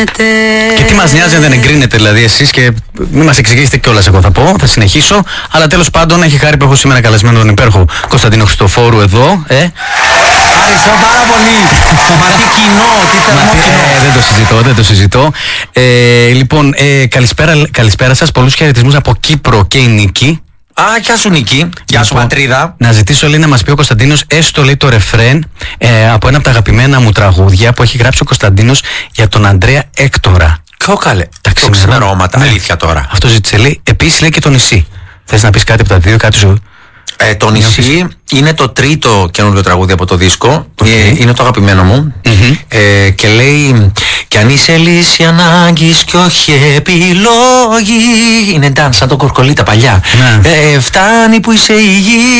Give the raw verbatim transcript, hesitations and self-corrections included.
εγκρίνεται. Και τι μας νοιάζει αν δεν εγκρίνετε δηλαδή εσείς, και μην μας εξηγήσετε κιόλας, εγώ θα πω, θα συνεχίσω. Αλλά τέλος πάντων έχει χάρη που έχω σήμερα καλεσμένο τον υπέροχο Κωνσταντίνο Χριστοφόρου εδώ. Ε. Ευχαριστώ πάρα πολύ. Μα τι κοινό, τι θερμό κοινό. Ε, δεν το συζητώ, δεν το συζητώ. Ε, λοιπόν, ε, καλησπέρα, καλησπέρα σας, πολλούς χαιρετισμούς από Κύπρο και η Νίκη. Α, γεια σου Νίκη, γεια σου πατρίδα. Να ζητήσω, λέει, να μας πει ο Κωνσταντίνος έστω, λέει, το ρεφρέν ε, από ένα από τα αγαπημένα μου τραγούδια που έχει γράψει ο Κωνσταντίνος για τον Ανδρέα Έκτορα. Ποιο καλέ, τα ξημερώματα, ναι. Αλήθεια τώρα. Αυτό ζήτησε, λέει. Επίσης, λέει, και το νησί. Θες να πεις κάτι από τα δύο, κάτι σου? Ε, το νησί είναι το τρίτο καινούργιο τραγούδι από το δίσκο. Okay. Ε, είναι το αγαπημένο μου. Mm-hmm. Ε, και λέει, κι αν είσαι λύση ανάγκης κι όχι επιλογή. Είναι dance, σαν το Κορκολίτα παλιά. Ναι. Ε, φτάνει που είσαι υγιής.